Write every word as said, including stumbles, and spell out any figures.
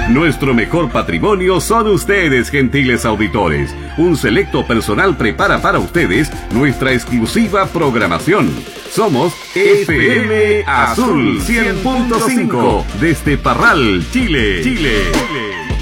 Nuestro mejor patrimonio son ustedes, gentiles auditores. Un selecto personal prepara para ustedes nuestra exclusiva programación. Somos F M Azul cien punto cinco desde Parral, Chile. Chile. Chile.